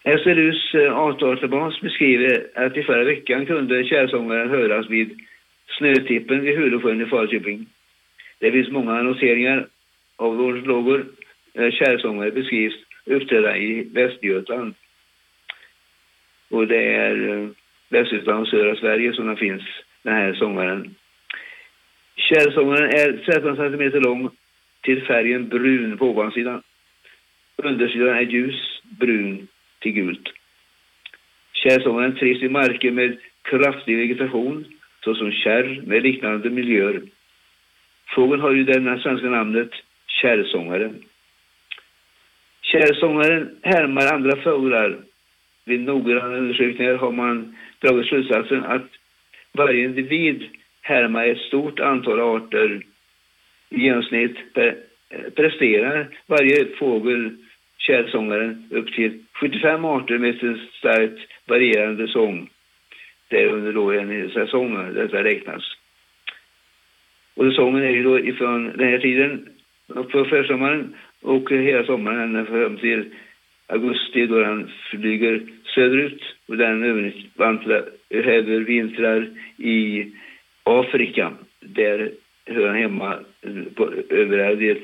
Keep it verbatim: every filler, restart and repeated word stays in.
S L U:s artdatabas beskriver att i förra veckan kunde kärrsångaren höras vid Snötippen vid Hulosjön i Falköping. Det finns många noteringar av ornitologer där kärrsångare beskrivs uppträda i Västergötland. Och det är Västergötland och södra Sverige som det finns, den här sångaren. Kärrsångaren är tretton centimeter lång till färgen brun på ovansidan. Undersidan är ljus, brun till gult. Kärrsångaren trivs i marker med kraftig vegetation, såsom kärr med liknande miljöer. Fågeln har ju denna svenska namnet kärrsångaren. Kärrsångaren härmar andra fåglar. Vid noggranna undersökningar har man dragit slutsatsen att varje individ härmar ett stort antal arter. I genomsnitt presterar varje fågel kärrsångaren upp till sjuttiofem arter med en starkt varierande sång. Det är under då en säsong detta räknas. Och sången är ju då ifrån den här tiden på försommaren och hela sommaren fram till augusti då den flyger söderut och den övervintrar i Afrika. Där hör han hemma på, över det